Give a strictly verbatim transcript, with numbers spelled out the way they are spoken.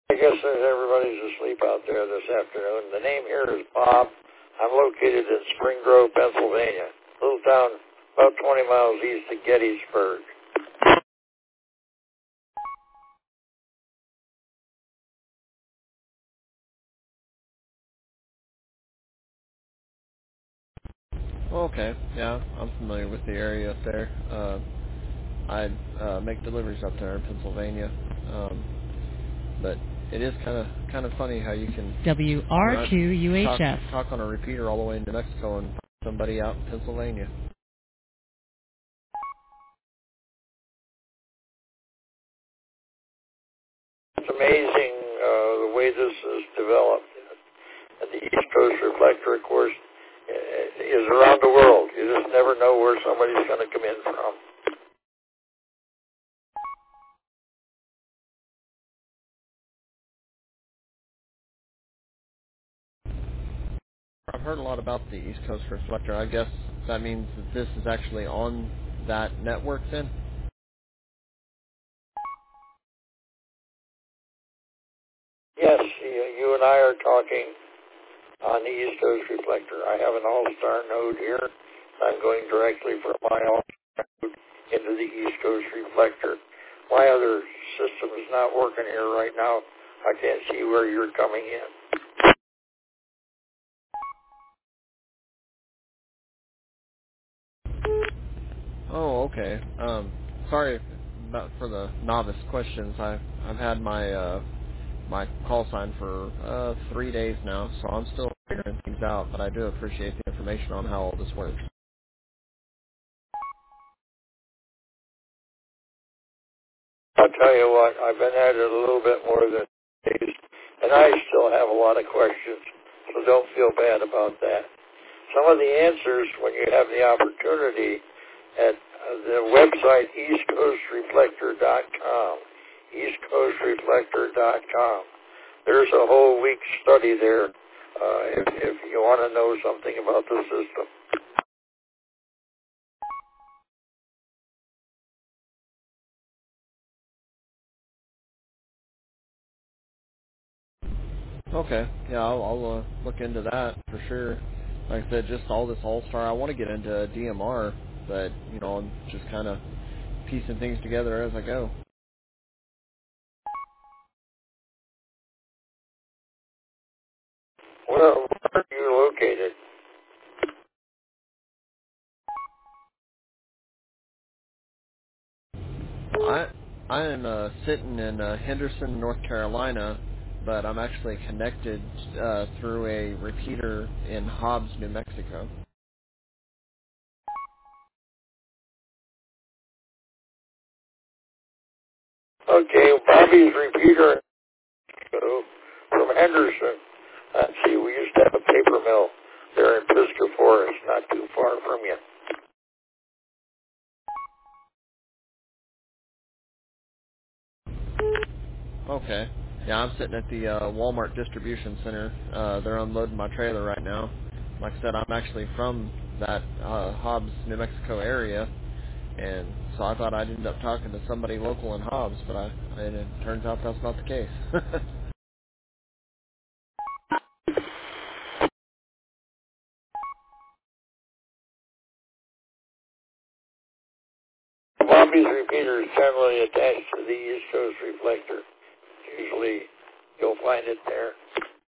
I guess that everybody's asleep out there this afternoon. The name here is Bob. I'm located in Spring Grove, Pennsylvania, a little town about twenty miles east of Gettysburg. Oh, okay. Yeah, I'm familiar with the area up there. Uh, I uh, make deliveries up there in Pennsylvania. Um, but it is kind of kind of funny how you can W R two U H F talk, talk on a repeater all the way in New Mexico and somebody out in Pennsylvania. It's amazing uh, the way this is developed. And the East Coast Reflector, of course, is around the world. You just never know where somebody's going to come in from. I've heard a lot about the East Coast Reflector. I guess that means that this is actually on that network then? Yes, you, you and I are talking on the East Coast Reflector. I have an All-Star node here. I'm going directly from my All-Star node into the East Coast Reflector. My other system is not working here right now. I can't see where you're coming in. Oh, okay. Um, sorry about for the novice questions. I I've had my uh, my call sign for uh, three days now, so I'm still figuring things out. But I do appreciate the information on how all this works. I'll tell you what, I've been at it a little bit more than days, and I still have a lot of questions, so don't feel bad about that. Some of the answers, when you have the opportunity, at uh, the website east coast reflector dot com, east coast reflector dot com. There's a whole week study there uh, if, if you want to know something about the system. Okay, yeah, I'll, I'll uh, look into that for sure. Like I said, just all this All-Star. I want to get into D M R, but you know, I'm just kind of piecing things together as I go. Where, where are you located? I I am uh, sitting in uh, Henderson, North Carolina, but I'm actually connected uh, through a repeater in Hobbs, New Mexico. Okay, Bobby's repeater uh, from Henderson. Let's see, we used to have a paper mill there in Pisgah Forest, not too far from you. Okay. Yeah, I'm sitting at the uh, Walmart distribution center. Uh, they're unloading my trailer right now. Like I said, I'm actually from that uh, Hobbs, New Mexico area, and so I thought I'd end up talking to somebody local in Hobbs, but I, and it turns out that's not the case. Bobby's repeater is generally attached to the East Coast Reflector. Usually you'll find it there.